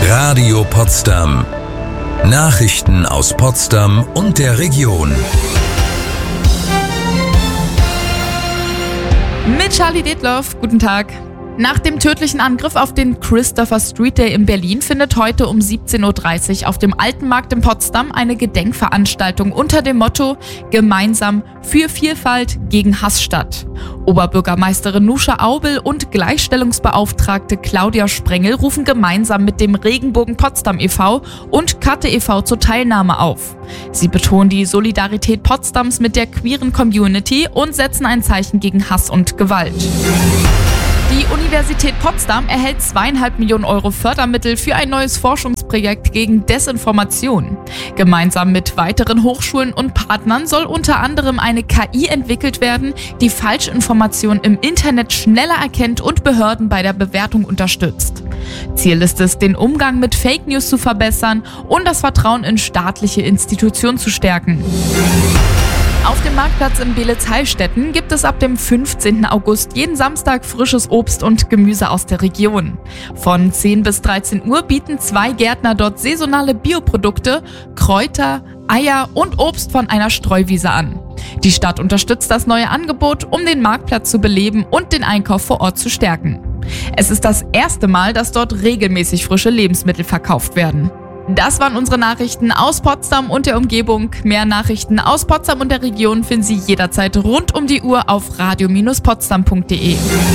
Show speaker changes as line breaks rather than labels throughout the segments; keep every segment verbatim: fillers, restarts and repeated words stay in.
Radio Potsdam. Nachrichten aus Potsdam und der Region.
Mit Charlie Detloff, guten Tag. Nach dem tödlichen Angriff auf den Christopher Street Day in Berlin findet heute um siebzehn Uhr dreißig auf dem Alten Markt in Potsdam eine Gedenkveranstaltung unter dem Motto Gemeinsam für Vielfalt gegen Hass statt. Oberbürgermeisterin Nusha Aubel und Gleichstellungsbeauftragte Claudia Sprengel rufen gemeinsam mit dem Regenbogen Potsdam e V und Katte e V zur Teilnahme auf. Sie betonen die Solidarität Potsdams mit der queeren Community und setzen ein Zeichen gegen Hass und Gewalt. Die Universität Potsdam erhält zweieinhalb Millionen Euro Fördermittel für ein neues Forschungsprojekt gegen Desinformation. Gemeinsam mit weiteren Hochschulen und Partnern soll unter anderem eine K I entwickelt werden, die Falschinformationen im Internet schneller erkennt und Behörden bei der Bewertung unterstützt. Ziel ist es, den Umgang mit Fake News zu verbessern und das Vertrauen in staatliche Institutionen zu stärken. Auf dem Marktplatz in Beelitz-Heilstätten gibt es ab dem fünfzehnten August jeden Samstag frisches Obst und Gemüse aus der Region. Von zehn bis dreizehn Uhr bieten zwei Gärtner dort saisonale Bioprodukte, Kräuter, Eier und Obst von einer Streuwiese an. Die Stadt unterstützt das neue Angebot, um den Marktplatz zu beleben und den Einkauf vor Ort zu stärken. Es ist das erste Mal, dass dort regelmäßig frische Lebensmittel verkauft werden. Das waren unsere Nachrichten aus Potsdam und der Umgebung. Mehr Nachrichten aus Potsdam und der Region finden Sie jederzeit rund um die Uhr auf radio Bindestrich potsdam punkt de.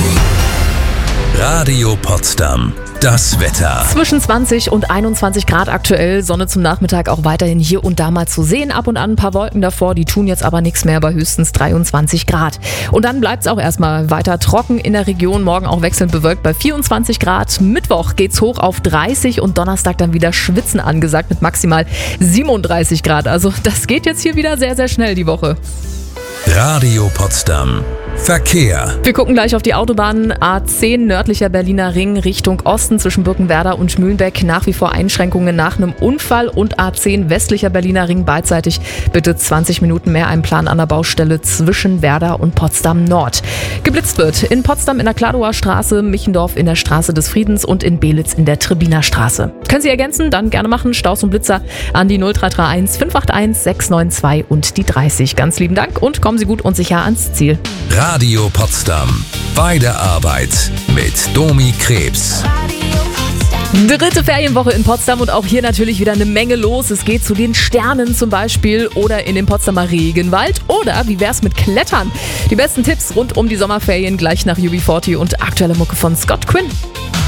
Radio Potsdam. Das Wetter.
Zwischen zwanzig und einundzwanzig Grad aktuell, Sonne zum Nachmittag auch weiterhin hier und da mal zu sehen. Ab und an ein paar Wolken davor, die tun jetzt aber nichts mehr bei höchstens dreiundzwanzig Grad. Und dann bleibt es auch erstmal weiter trocken in der Region, morgen auch wechselnd bewölkt bei vierundzwanzig Grad. Mittwoch geht's hoch auf dreißig und Donnerstag dann wieder Schwitzen angesagt mit maximal siebenunddreißig Grad. Also das geht jetzt hier wieder sehr, sehr schnell die Woche.
Radio Potsdam. Verkehr.
Wir gucken gleich auf die Autobahn A zehn nördlicher Berliner Ring Richtung Osten zwischen Birkenwerder und Mühlenbeck. Nach wie vor Einschränkungen nach einem Unfall und A zehn westlicher Berliner Ring beidseitig bitte zwanzig Minuten mehr Einplan an der Baustelle zwischen Werder und Potsdam Nord. Geblitzt wird in Potsdam in der Kladower Straße, Michendorf in der Straße des Friedens und in Beelitz in der Trebiner Straße. Können Sie ergänzen? Dann gerne machen. Staus und Blitzer an die null drei drei eins fünf acht eins sechs neun zwei und die dreißig. Ganz lieben Dank und kommen Sie gut und sicher ans Ziel.
Radio Potsdam. Bei der Arbeit mit Domi Krebs.
Dritte Ferienwoche in Potsdam und auch hier natürlich wieder eine Menge los. Es geht zu den Sternen zum Beispiel oder in den Potsdamer Regenwald oder wie wär's mit Klettern? Die besten Tipps rund um die Sommerferien gleich nach U B vierzig und aktuelle Mucke von Scott Quinn.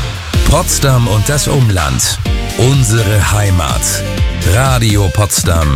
Potsdam und das Umland. Unsere Heimat. Radio Potsdam.